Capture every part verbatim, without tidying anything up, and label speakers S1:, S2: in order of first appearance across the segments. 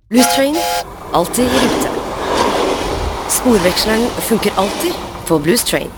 S1: Blues Train, alltid i rute. Sporveksleren funker alltid på Blues Train.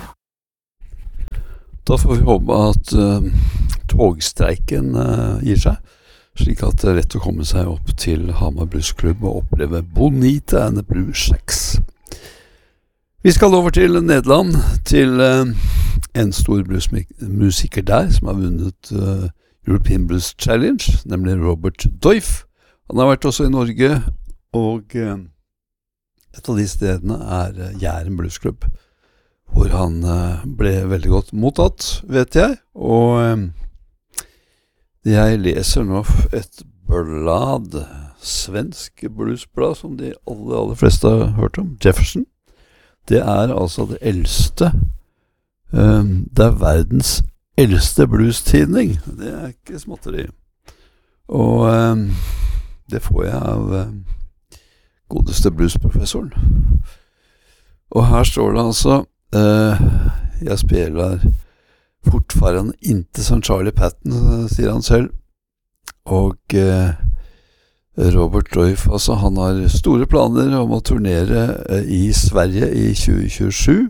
S2: Da får vi håpe at uh, togstreiken uh, gir seg, slik at det er lett å komme seg opp til Hamar Bluesklubb og oppleve Bonita and the Blue Shacks. Vi skal over til Nederland, til uh, en stor bluesmusiker der som har vunnet uh, European Blues Challenge, nemlig Robert Doif. Han har vært også i Norge, og uh, et av de stedene er uh, Jæren Bluesklubb, hvor han uh, ble veldig godt mottatt, vet jeg, og uh, jeg leser nå et blad, svensk bluesblad, som de aller, aller fleste har hørt om, Jefferson. Det er altså det eldste, uh, det er verdens eldste bluestidning. Det er ikke småtteri. Og uh, det får jeg av uh, godeste bluesprofessoren. Og her står det altså, uh, jeg spiller fortfarande inte som Charlie Patton, sier han selv. Og uh, Robert Doif, altså, han har store planer om å turnere uh, i Sverige i tjue tjuesju.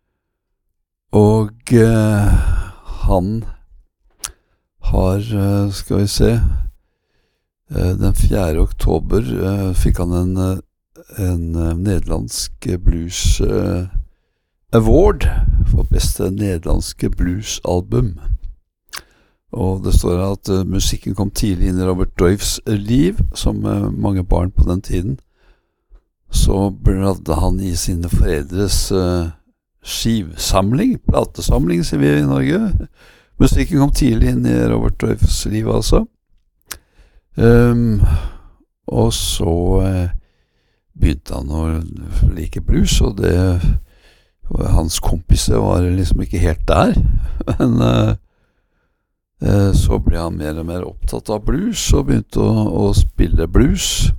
S2: Og uh, han har, uh, skal vi se, uh, den fjerde oktober uh, fikk han en, uh, en uh, nederlandsk blues uh, award for beste nederlandske bluesalbum. Og det står at uh, musikken kom tidlig inn i Robert Doifs liv, som uh, mange barn på den tiden. Så bladde han i sine foreldres uh, skivsamling, platesamling, sier vi i Norge. Musikken kom tidlig inn i Robert Doifs liv, altså. Um, og så uh, begynte han å like blues, og det hans kompiser var liksom ikke helt der, men uh, uh, så ble han mer og mer opptatt av blues, og begynte å, å spille blues.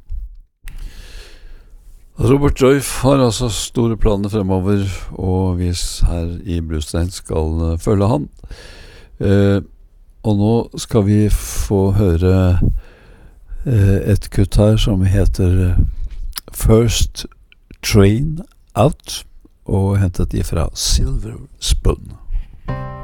S2: Robert Doif har altså store planer fremover, og vi her i Blues Train skal uh, følge han. Uh, og nå skal vi få høre uh, et kutt her som heter First Train Out, og hentet de fra Silver Spoon.